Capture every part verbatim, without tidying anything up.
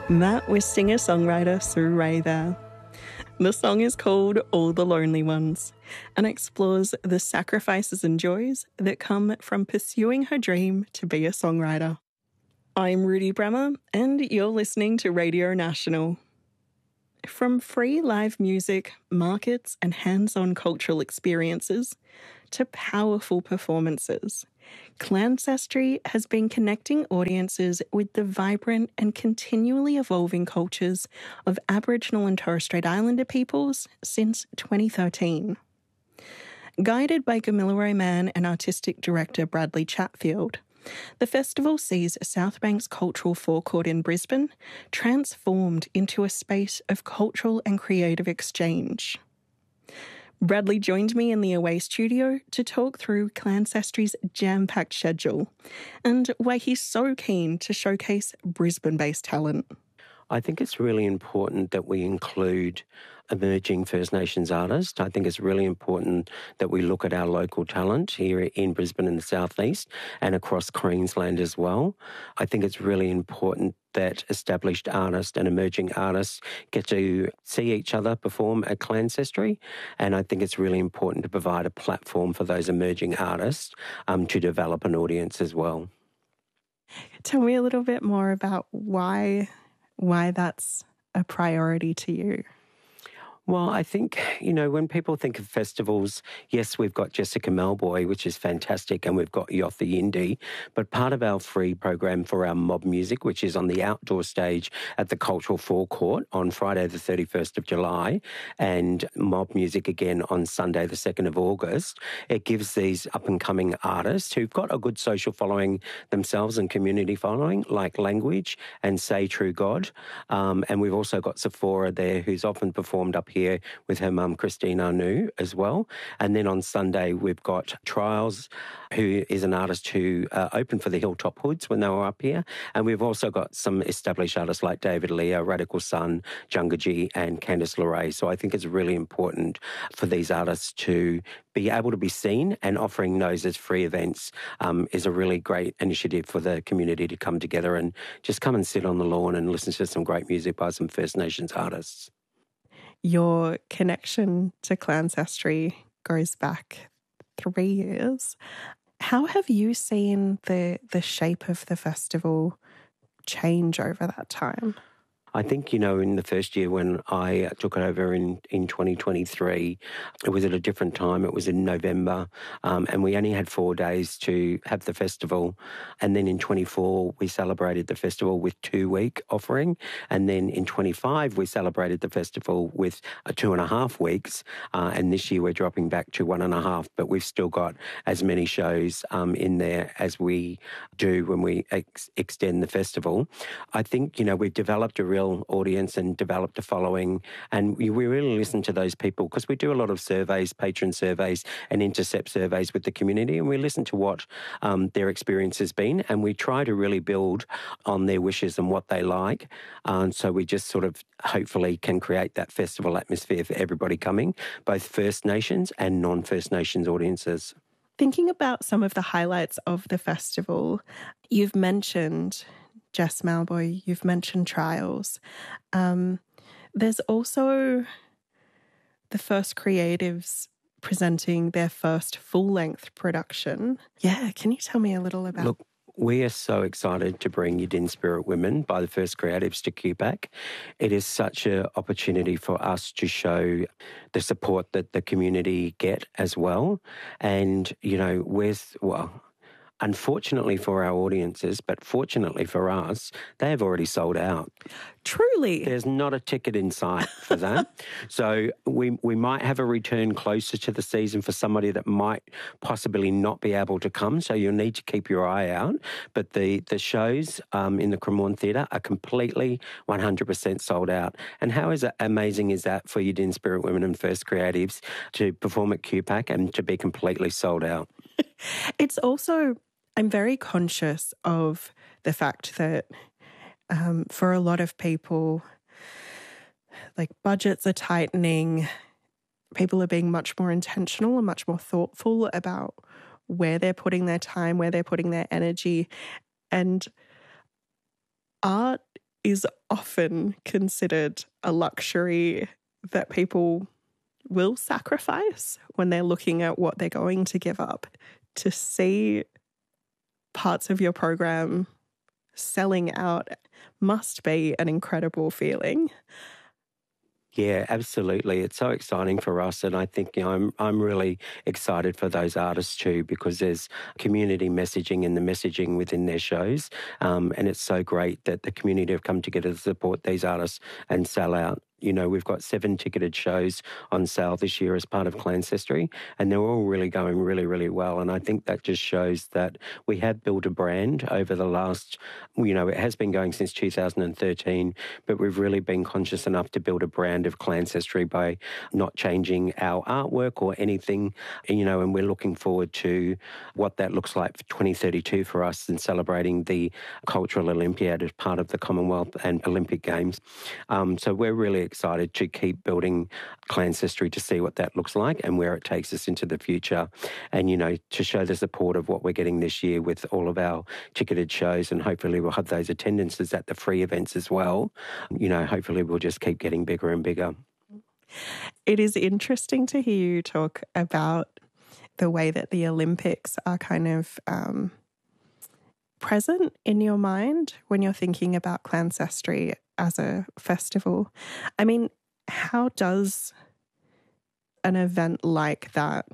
That was singer-songwriter Sue Ray there. The song is called All the Lonely Ones and explores the sacrifices and joys that come from pursuing her dream to be a songwriter. I'm Rudy Bremer, and you're listening to Radio National. From free live music, markets, and hands-on cultural experiences to powerful performances, Clancestry has been connecting audiences with the vibrant and continually evolving cultures of Aboriginal and Torres Strait Islander peoples since twenty thirteen. Guided by Gamilaroi man and artistic director Bradley Chatfield, the festival sees Southbank's cultural forecourt in Brisbane transformed into a space of cultural and creative exchange. Bradley joined me in the Away studio to talk through Clancestry's jam-packed schedule and why he's so keen to showcase Brisbane-based talent. I think it's really important that we include emerging First Nations artists. I think it's really important that we look at our local talent here in Brisbane and the Southeast and across Queensland as well. I think it's really important that established artists and emerging artists get to see each other perform at Clancestry. And I think it's really important to provide a platform for those emerging artists um, to develop an audience as well. Tell me a little bit more about why, why that's a priority to you. Well, I think, you know, when people think of festivals, yes, we've got Jessica Malboy, which is fantastic, and we've got Yotha Yindi, but part of our free program for our mob music, which is on the outdoor stage at the Cultural Forecourt on Friday the thirty-first of July, and mob music again on Sunday the second of August, it gives these up-and-coming artists who've got a good social following themselves and community following, like Language and Say True God, um, and we've also got Sephora there, who's often performed up here with her mum, Christine Arnoux, as well. And then on Sunday, we've got Trials, who is an artist who uh, opened for the Hilltop Hoods when they were up here. And we've also got some established artists like David Leo, Radical Sun, Jungaji, and Candice LeRae. So I think it's really important for these artists to be able to be seen, and offering those as free events um, is a really great initiative for the community to come together and just come and sit on the lawn and listen to some great music by some First Nations artists. Your connection to Clancestry goes back three years. How have you seen the the shape of the festival change over that time? I think, you know, in the first year when I took it over in, in twenty twenty-three, it was at a different time. It was in November, um, and we only had four days to have the festival. And then in twenty-four, we celebrated the festival with two-week offering. And then in twenty-five, we celebrated the festival with a two and a half weeks. Uh, and this year, we're dropping back to one and a half. But we've still got as many shows um, in there as we do when we ex- extend the festival. I think, you know, we've developed a real audience and developed a following, and we, we really listen to those people because we do a lot of surveys, patron surveys and intercept surveys with the community, and we listen to what um, their experience has been, and we try to really build on their wishes and what they like. Um, so we just sort of hopefully can create that festival atmosphere for everybody coming, both First Nations and non-First Nations audiences. Thinking about some of the highlights of the festival, you've mentioned Jess Malboy, you've mentioned Trials. Um, there's also the First Creatives presenting their first full-length production. Yeah, can you tell me a little about... Look, we are so excited to bring Yidin Spirit Women by the First Creatives to Q PAC. It is such an opportunity for us to show the support that the community get as well. And, you know, with, well... unfortunately for our audiences, but fortunately for us, they have already sold out. Truly? There's not a ticket in sight for that. So we we might have a return closer to the season for somebody that might possibly not be able to come, so you'll need to keep your eye out. But the, the shows um, in the Cremorne Theatre are completely one hundred percent sold out. And how is it amazing is that for Yidin Spirit Women and First Creatives to perform at Q PAC and to be completely sold out? It's also, I'm very conscious of the fact that um, for a lot of people, like budgets are tightening, people are being much more intentional and much more thoughtful about where they're putting their time, where they're putting their energy. And art is often considered a luxury that people will sacrifice when they're looking at what they're going to give up. To see parts of your program selling out must be an incredible feeling. Yeah, absolutely. It's so exciting for us, and I think you know, I'm I'm really excited for those artists too, because there's community messaging in the messaging within their shows, um, and it's so great that the community have come together to support these artists and sell out. You know, we've got seven ticketed shows on sale this year as part of Clancestry, and they're all really going really, really well. And I think that just shows that we have built a brand over the last, you know, it has been going since two thousand thirteen, but we've really been conscious enough to build a brand of Clancestry by not changing our artwork or anything, you know, and we're looking forward to what that looks like for twenty thirty-two for us and celebrating the Cultural Olympiad as part of the Commonwealth and Olympic Games. Um, so we're really excited to keep building Clancestry to see what that looks like and where it takes us into the future. And, you know, to show the support of what we're getting this year with all of our ticketed shows, and hopefully we'll have those attendances at the free events as well. You know, hopefully we'll just keep getting bigger and bigger. It is interesting to hear you talk about the way that the Olympics are kind of um, present in your mind when you're thinking about Clancestry as a festival. I mean, how does an event like that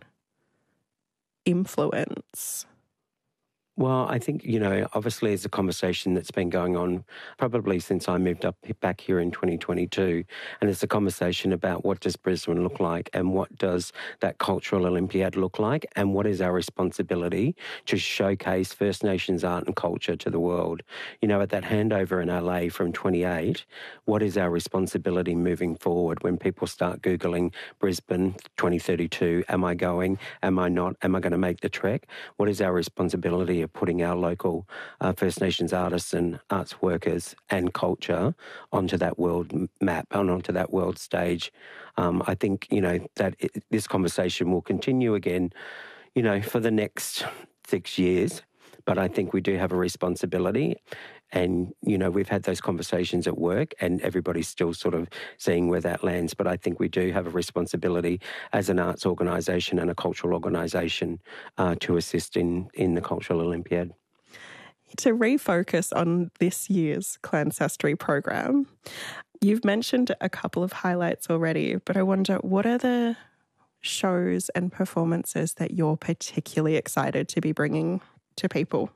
influence? Well, I think, you know, obviously it's a conversation that's been going on probably since I moved up back here in twenty twenty-two. And it's a conversation about what does Brisbane look like and what does that Cultural Olympiad look like and what is our responsibility to showcase First Nations art and culture to the world. You know, at that handover in L A from twenty-eight, what is our responsibility moving forward when people start Googling Brisbane twenty thirty-two? Am I going? Am I not? Am I going to make the trek? What is our responsibility of putting our local uh, First Nations artists and arts workers and culture onto that world map and onto that world stage? Um, I think, you know, that it, this conversation will continue again, you know, for the next six years. But I think we do have a responsibility. And, you know, we've had those conversations at work and everybody's still sort of seeing where that lands. But I think we do have a responsibility as an arts organisation and a cultural organisation uh, to assist in, in the Cultural Olympiad. To refocus on this year's Clancestry program, you've mentioned a couple of highlights already, but I wonder, what are the shows and performances that you're particularly excited to be bringing to people?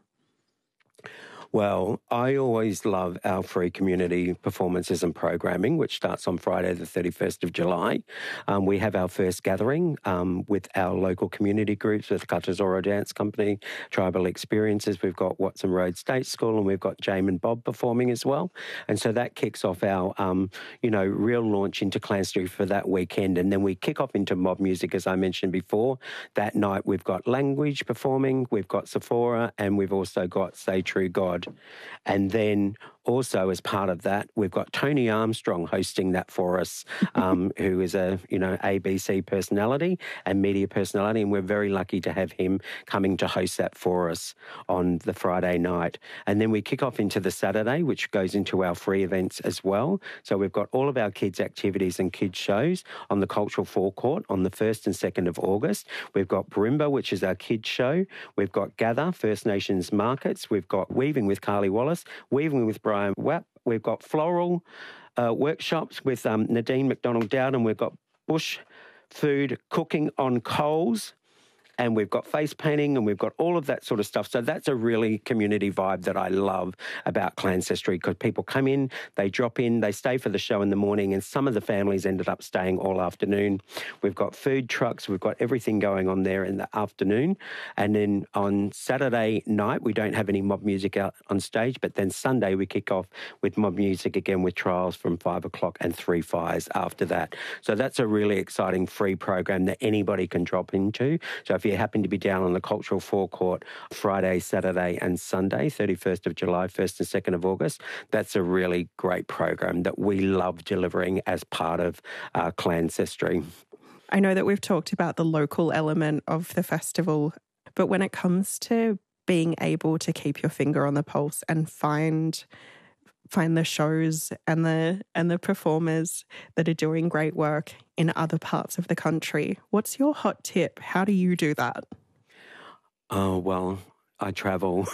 Well, I always love our free community performances and programming, which starts on Friday the thirty-first of July. Um, we have our first gathering um, with our local community groups, with Katazoro Dance Company, Tribal Experiences. We've got Watson Road State School, and we've got Jame and Bob performing as well. And so that kicks off our, um, you know, real launch into Clancestry for that weekend. And then we kick off into mob music, as I mentioned before. That night we've got Language performing, we've got Sephora, and we've also got Say True God. And then also, as part of that, we've got Tony Armstrong hosting that for us, um, who is a, you know, A B C personality and media personality, and we're very lucky to have him coming to host that for us on the Friday night. And then we kick off into the Saturday, which goes into our free events as well. So we've got all of our kids' activities and kids' shows on the Cultural Forecourt on the first and second of August. We've got Barimba, which is our kids' show. We've got Gather, First Nations Markets. We've got Weaving with Carly Wallace, Weaving with Brian Wapp. We've got floral uh, workshops with um, Nadine McDonald Dowden. We've got bush food cooking on coals. And we've got face painting and we've got all of that sort of stuff. So that's a really community vibe that I love about Clancestry, because people come in, they drop in, they stay for the show in the morning, and some of the families ended up staying all afternoon. We've got food trucks, we've got everything going on there in the afternoon. And then on Saturday night, we don't have any mob music out on stage, but then Sunday we kick off with mob music again with trials from five o'clock and three fires after that. So that's a really exciting free program that anybody can drop into. So if If you happen to be down on the Cultural Forecourt Friday, Saturday and Sunday, thirty-first of July, first and second of August, that's a really great program that we love delivering as part of uh, Clancestry. I know that we've talked about the local element of the festival, but when it comes to being able to keep your finger on the pulse and find find the shows and the and the performers that are doing great work in other parts of the country. What's your hot tip? How do you do that? Oh, well, I travel.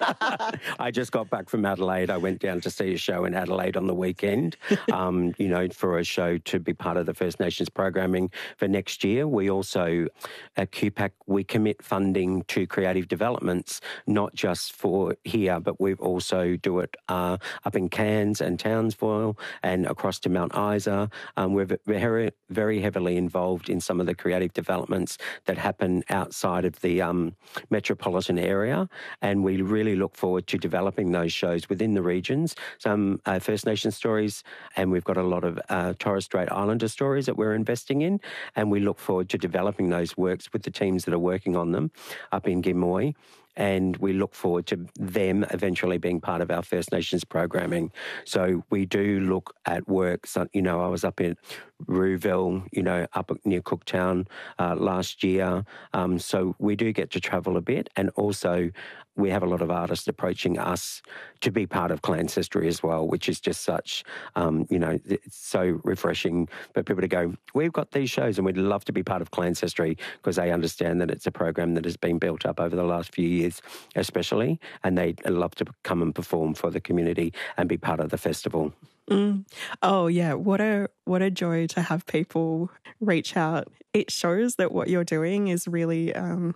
I just got back from Adelaide. I went down to see a show in Adelaide on the weekend, um, you know, for a show to be part of the First Nations programming for next year. We also, at Q PAC, we commit funding to creative developments, not just for here, but we also do it uh, up in Cairns and Townsville and across to Mount Isa. Um, we're very, very heavily involved in some of the creative developments that happen outside of the um, metropolitan area. And we really look forward to developing those shows within the regions. Some uh, First Nation stories, and we've got a lot of uh, Torres Strait Islander stories that we're investing in, and we look forward to developing those works with the teams that are working on them up in Gimoy. And we look forward to them eventually being part of our First Nations programming. So we do look at work. So, you know, I was up in Rouville, you know, up near Cooktown uh, last year. Um, so we do get to travel a bit. And also we have a lot of artists approaching us to be part of Clancestry as well, which is just such, um, you know, it's so refreshing for people to go, we've got these shows and we'd love to be part of Clancestry, because they understand that it's a program that has been built up over the last few years especially, and they'd love to come and perform for the community and be part of the festival. Mm. Oh, yeah. What a what a joy to have people reach out. It shows that what you're doing is really um,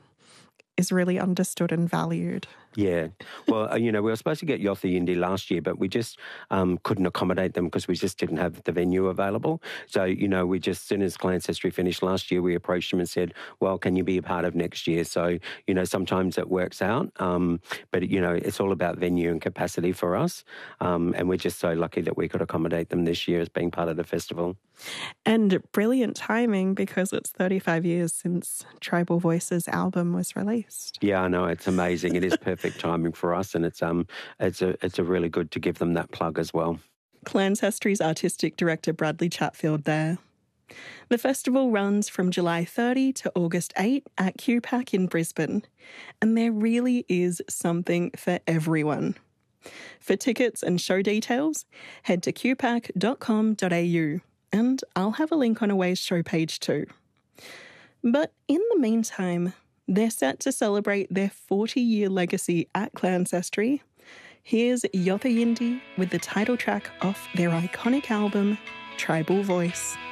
is really understood and valued. Yeah. Well, you know, we were supposed to get Yothu Yindi last year, but we just um, couldn't accommodate them because we just didn't have the venue available. So, you know, we just, as soon as Clancestry finished last year, we approached them and said, well, can you be a part of next year? So, you know, sometimes it works out, um, but, you know, it's all about venue and capacity for us. Um, and we're just so lucky that we could accommodate them this year as being part of the festival. And brilliant timing, because it's thirty-five years since Tribal Voices album was released. Yeah, I know. It's amazing. It is perfect timing for us, and it's um, it's a it's a really good to give them that plug as well. Clancestry's artistic director Bradley Chatfield there. The festival runs from July thirtieth to August eighth at Q PAC in Brisbane, and there really is something for everyone. For tickets and show details, head to q pac dot com dot a u, and I'll have a link on Away's show page too. But in the meantime, they're set to celebrate their forty-year legacy at Clancestry. Here's Yothu Yindi with the title track off their iconic album, Tribal Voice.